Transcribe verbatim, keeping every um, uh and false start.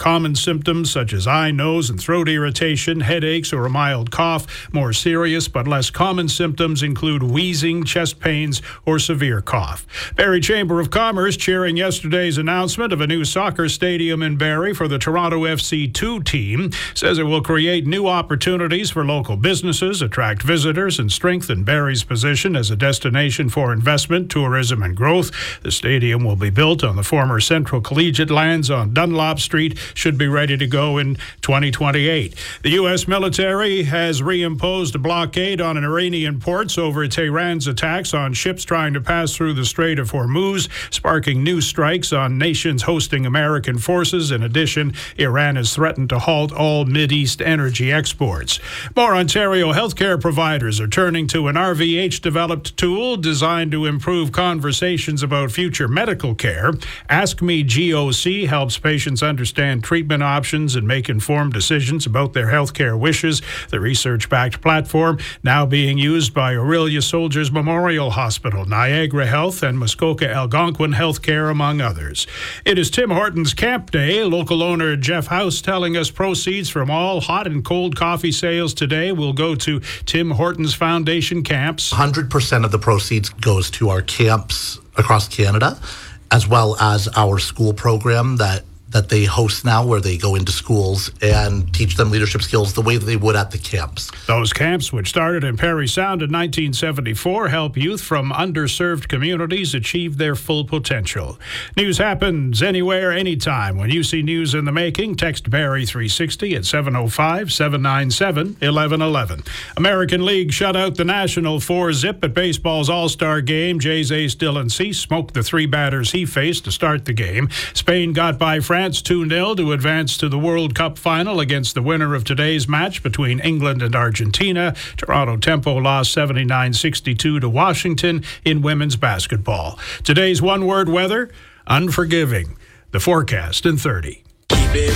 common symptoms such as eye, nose, and throat irritation, headaches, or a mild cough. More serious but less common symptoms include wheezing, chest pains, or severe cough. Barrie Chamber of Commerce cheering yesterday's announcement of a new soccer stadium in Barrie for the Toronto F C two team, says it will create new opportunities for local businesses, attract visitors, and strengthen Barrie's position as a destination for investment, tourism, and growth. The stadium will be built on the former Central Collegiate lands on Dunlop Street, should be ready to go in twenty twenty-eight. The U S military has reimposed a blockade on Iranian ports over Tehran's attacks on ships trying to pass through the Strait of Hormuz, sparking new strikes on nations hosting American forces. In addition, Iran has threatened to halt all Mideast energy exports. More Ontario healthcare providers are turning to an R V H-developed tool designed to improve conversations about future medical care. Ask Me G O C helps patients understand treatment options and make informed decisions about their healthcare wishes. The research-backed platform now being used by Aurelia Soldiers Memorial Hospital, Niagara Health, and Muskoka Algonquin Healthcare, among others. It is Tim Hortons Camp Day. Local owner Jeff House telling us proceeds from all hot and cold coffee sales today will go to Tim Hortons Foundation camps. one hundred percent of the proceeds goes to our camps across Canada, as well as our school program that that they host now, where they go into schools and teach them leadership skills the way that they would at the camps. Those camps, which started in Parry Sound in nineteen seventy-four, help youth from underserved communities achieve their full potential. News happens anywhere, anytime. When you see news in the making, text Barrie three sixty at seven oh five, seven nine seven, eleven eleven. American League shut out the National four zip at baseball's All-Star game. Jay's ace Dylan Cease smoked the three batters he faced to start the game. Spain got by France two nil to advance to the World Cup final against the winner of today's match between England and Argentina. Toronto Tempo lost seventy-nine sixty-two to Washington in women's basketball. Today's one-word weather, unforgiving. The forecast in thirty.